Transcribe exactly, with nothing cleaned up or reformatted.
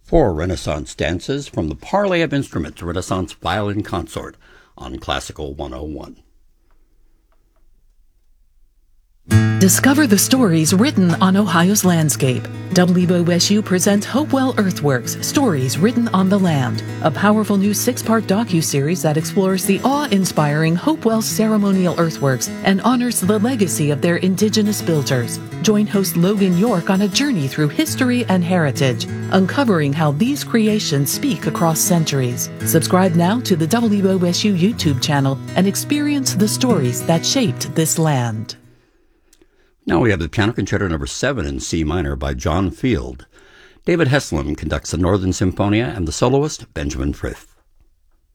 Four Renaissance dances from the Parley of Instruments Renaissance Violin Consort on Classical one oh one. Discover the stories written on Ohio's landscape. W O S U presents Hopewell Earthworks, Stories Written on the Land, a powerful new six-part docu-series that explores the awe-inspiring Hopewell ceremonial earthworks and honors the legacy of their indigenous builders. Join host Logan York on a journey through history and heritage, uncovering how these creations speak across centuries. Subscribe now to the W O S U YouTube channel and experience the stories that shaped this land. Now we have the Piano Concerto Number seven in C minor by John Field. David Heslin conducts the Northern Symphonia and the soloist Benjamin Frith.